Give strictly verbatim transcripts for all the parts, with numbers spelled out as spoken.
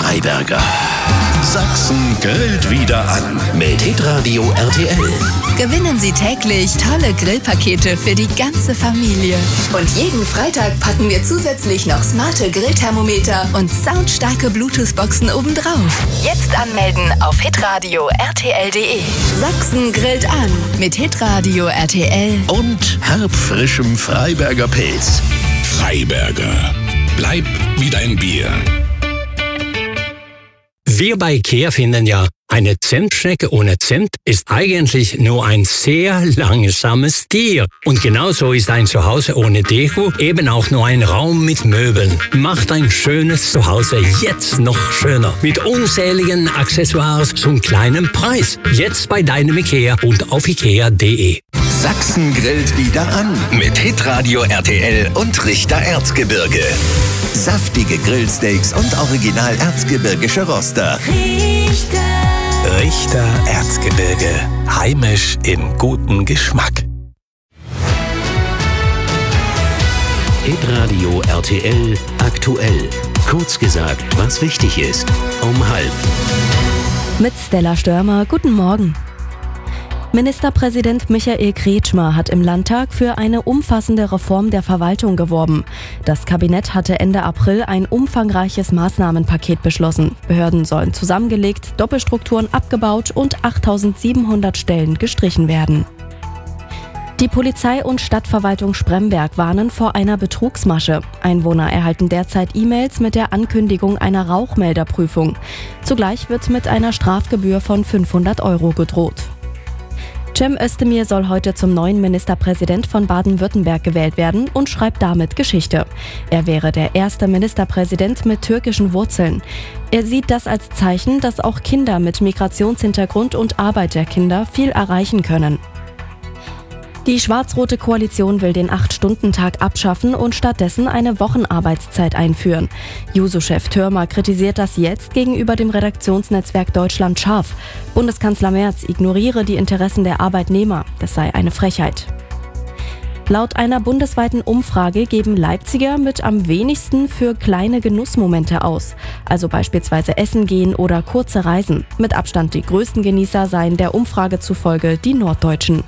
Freiberger. Sachsen grillt wieder an mit Hitradio R T L. Gewinnen Sie täglich tolle Grillpakete für die ganze Familie. Und jeden Freitag packen wir zusätzlich noch smarte Grillthermometer und soundstarke Bluetooth-Boxen obendrauf. Jetzt anmelden auf hitradio R T L punkt de. Sachsen grillt an mit Hitradio R T L. Und herbfrischem Freiberger Pilz. Freiberger. Bleib wie dein Bier. Wir bei IKEA finden ja, eine Zimtschnecke ohne Zimt ist eigentlich nur ein sehr langsames Tier. Und genauso ist ein Zuhause ohne Deko eben auch nur ein Raum mit Möbeln. Macht ein schönes Zuhause jetzt noch schöner. Mit unzähligen Accessoires zum kleinen Preis. Jetzt bei deinem IKEA und auf ikea punkt de. Sachsen grillt wieder an mit Hitradio R T L und Richter Erzgebirge. Saftige Grillsteaks und original erzgebirgische Roster. Richter. Richter Erzgebirge. Heimisch im guten Geschmack. Hitradio R T L aktuell. Kurz gesagt, was wichtig ist. Um halb. Mit Stella Störmer, guten Morgen. Ministerpräsident Michael Kretschmer hat im Landtag für eine umfassende Reform der Verwaltung geworben. Das Kabinett hatte Ende April ein umfangreiches Maßnahmenpaket beschlossen. Behörden sollen zusammengelegt, Doppelstrukturen abgebaut und achttausendsiebenhundert Stellen gestrichen werden. Die Polizei und Stadtverwaltung Spremberg warnen vor einer Betrugsmasche. Einwohner erhalten derzeit E-Mails mit der Ankündigung einer Rauchmelderprüfung. Zugleich wird mit einer Strafgebühr von fünfhundert Euro gedroht. Cem Özdemir soll heute zum neuen Ministerpräsident von Baden-Württemberg gewählt werden und schreibt damit Geschichte. Er wäre der erste Ministerpräsident mit türkischen Wurzeln. Er sieht das als Zeichen, dass auch Kinder mit Migrationshintergrund und Arbeiterkinder viel erreichen können. Die schwarz-rote Koalition will den acht-Stunden-Tag abschaffen und stattdessen eine Wochenarbeitszeit einführen. Juso-Chef Thürmer kritisiert das jetzt gegenüber dem Redaktionsnetzwerk Deutschland scharf. Bundeskanzler Merz ignoriere die Interessen der Arbeitnehmer. Das sei eine Frechheit. Laut einer bundesweiten Umfrage geben Leipziger mit am wenigsten für kleine Genussmomente aus. Also beispielsweise Essen gehen oder kurze Reisen. Mit Abstand die größten Genießer seien der Umfrage zufolge die Norddeutschen.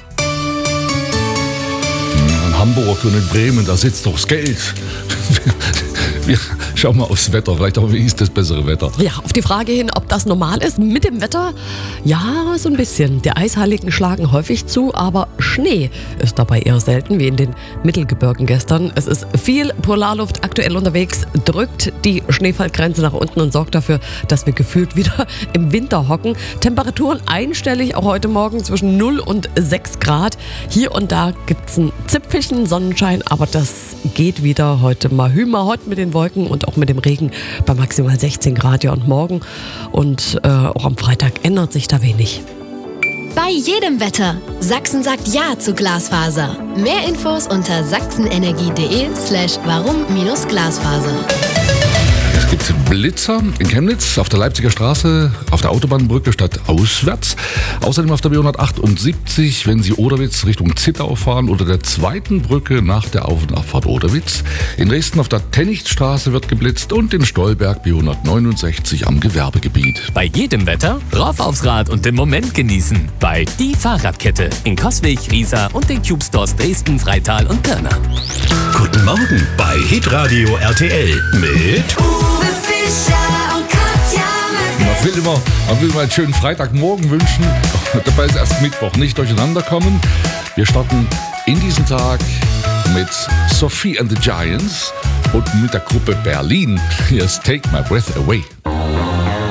Hamburg und in Bremen, da sitzt doch das Geld. Wir schauen mal aufs Wetter, vielleicht auch, wie ist das bessere Wetter? Ja, auf die Frage hin, ob das normal ist mit dem Wetter, ja, so ein bisschen. Die Eisheiligen schlagen häufig zu, aber Schnee ist dabei eher selten, wie in den Mittelgebirgen gestern. Es ist viel Polarluft aktuell unterwegs, drückt die Schneefallgrenze nach unten und sorgt dafür, dass wir gefühlt wieder im Winter hocken. Temperaturen einstellig, auch heute Morgen zwischen null und sechs Grad. Hier und da gibt es ein Zipfelchen Sonnenschein, aber das geht wieder heute mal hümer. Heute mit den Wolken und auch mit dem Regen bei maximal sechzehn Grad, ja, und morgen. Und äh, auch am Freitag ändert sich da wenig. Bei jedem Wetter. Sachsen sagt Ja zu Glasfaser. Mehr Infos unter sachsenenergie.de slash warum-glasfaser. Es gibt Blitzer in Chemnitz auf der Leipziger Straße, auf der Autobahnbrücke statt auswärts. Außerdem auf der B hundertachtundsiebzig, wenn Sie Oderwitz Richtung Zittau fahren, oder der zweiten Brücke nach der Auf- und Abfahrt Oderwitz. In Dresden auf der Tennichtstraße wird geblitzt und in Stolberg B hundertneunundsechzig am Gewerbegebiet. Bei jedem Wetter rauf aufs Rad und den Moment genießen. Bei Die Fahrradkette in Coswig, Riesa und den Cube Stores Dresden, Freital und Pirna. Guten Morgen bei Hitradio R T L mit Uwe Fischer und Katja Man will immer, man will immer einen schönen Freitagmorgen wünschen. Dabei ist erst Mittwoch, nicht durcheinander kommen. Wir starten in diesen Tag mit Sophie and the Giants und mit der Gruppe Berlin. Hier ist Take My Breath Away.